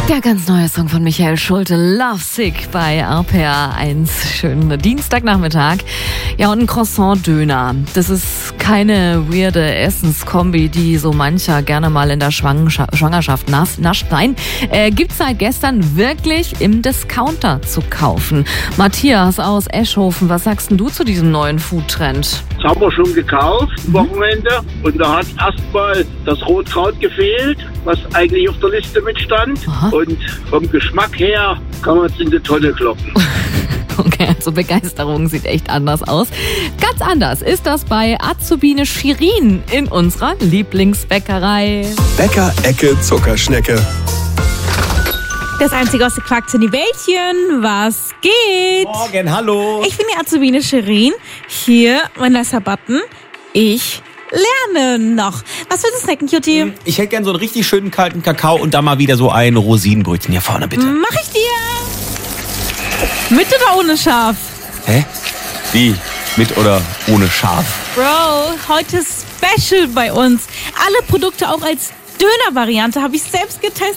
Der ganz neue Song von Michael Schulte, Love Sick bei RPR 1. Schönen Dienstagnachmittag. Ja, und ein Croissant-Döner. Das ist keine weirde Essenskombi, die so mancher gerne mal in der Schwangerschaft nascht. Nein, gibt's seit gestern wirklich im Discounter zu kaufen. Matthias aus Eschhofen, was sagst denn du zu diesem neuen Foodtrend? Das haben wir schon gekauft am Wochenende und da hat erstmal das Rotkraut gefehlt, was eigentlich auf der Liste mitstand. Aha. Und vom Geschmack her kann man es in die Tonne kloppen. Okay, also Begeisterung sieht echt anders aus. Ganz anders ist das bei Azubine Shirin in unserer Lieblingsbäckerei. Bäcker-Ecke Zuckerschnecke. Das einzige aus der Quark-Wäldchen. Was geht? Morgen, hallo. Ich bin die Azubine Shirin. Hier, Vanessa Button. Ich lerne noch. Was willst du snacken, Cutie? Ich hätte gern so einen richtig schönen kalten Kakao und da mal wieder so ein Rosinenbrötchen hier vorne, bitte. Mach ich dir. Mit oder ohne Schaf? Hä? Wie? Mit oder ohne Schaf? Bro, heute Special bei uns. Alle Produkte auch als Döner-Variante habe ich selbst getestet.